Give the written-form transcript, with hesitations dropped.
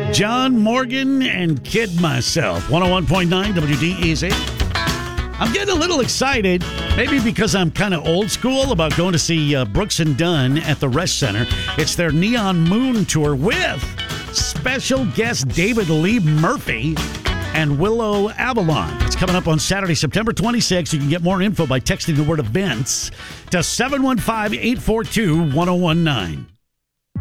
John Morgan and Kid Myself. 101.9 WDEZ. I'm getting a little excited, maybe because I'm kind of old school about going to see Brooks and Dunn at the Resch Center. It's their Neon Moon Tour with special guest David Lee Murphy and Willow Avalon. It's coming up on Saturday, September 26th. You can get more info by texting the word events to 715-842-1019.